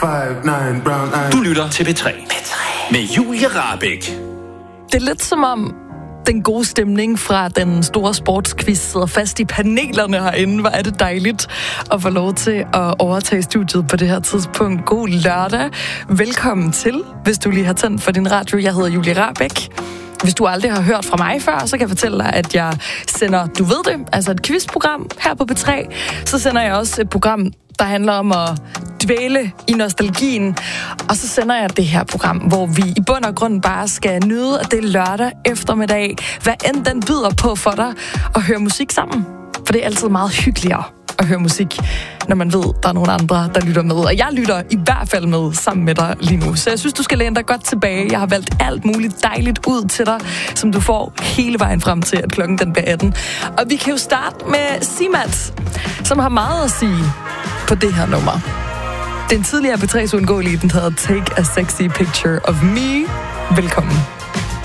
5'9" brown eyes. Du lytter til P3 med Julie Rahbek. Det er lidt som om den gode stemning fra den store sportsquiz sidder fast i panelerne herinde. Hvor er det dejligt at få lov til at overtage studiet på det her tidspunkt. God lørdag. Velkommen til, hvis du lige har tændt for din radio. Jeg hedder Julie Rahbek. Hvis du aldrig har hørt fra mig før, så kan jeg fortælle dig, at jeg sender, du ved det, altså et quizprogram her på P3. Så sender jeg også et program, der handler om at dvæle i nostalgien. Og så sender jeg det her program, hvor vi i bund og grund bare skal nyde, at det er lørdag eftermiddag. Hvad end den byder på for dig at høre musik sammen. For det er altid meget hyggeligere at høre musik, når man ved, der er nogle andre, der lytter med. Og jeg lytter i hvert fald med sammen med dig lige nu. Så jeg synes, du skal læne dig godt tilbage. Jeg har valgt alt muligt dejligt ud til dig, som du får hele vejen frem til, at klokken den bliver 18. Og vi kan jo starte med Simat, som har meget at sige på det her nummer. Den tidligere P3's uundgåelige, den hedder Take a Sexy Picture of Me. Velkommen.